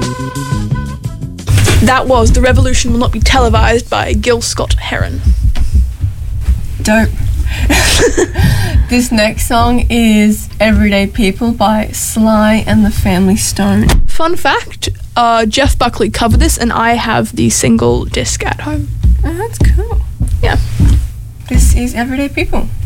That was The Revolution Will Not Be Televised by Gil Scott-Heron. Dope. This next song is Everyday People by Sly and the Family Stone. Fun fact, Jeff Buckley covered this and I have the single disc at home. Oh, that's cool. Yeah. This is Everyday People.